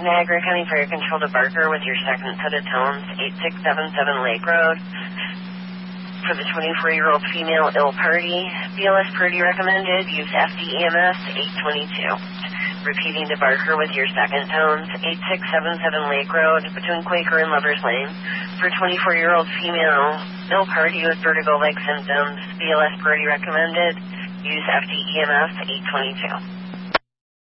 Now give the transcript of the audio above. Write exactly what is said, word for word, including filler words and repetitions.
Niagara County Fire Control to Barker with your second set of tones, eight six seven seven Lake Road. For the twenty-four-year-old female ill party, B L S Purdy recommended, use F D E M S eight twenty-two. Repeating to Barker with your second tones, eight six seven seven Lake Road between Quaker and Lovers Lane. For twenty-four-year-old female ill party with vertigo-like symptoms, B L S Purdy recommended, use F D E M S eight twenty-two.